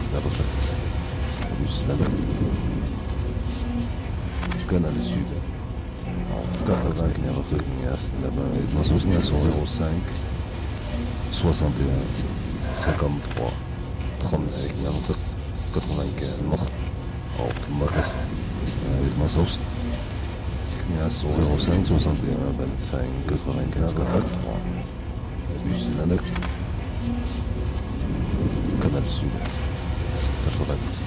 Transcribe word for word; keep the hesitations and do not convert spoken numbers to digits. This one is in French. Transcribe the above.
la retraite. Bus Languedoc. Canal Sud. quatre-vingts Kniarotognias, là-bas, zéro cinq, soixante et un, cinquante-trois, trente-six, quatre-vingt-quinze, Makas, Massos, zéro cinq, soixante et un, vingt-cinq, quatre-vingt-quinze, quatre-vingt-trois, Bus Languedoc, Canal Sud, quatre-vingt-douze.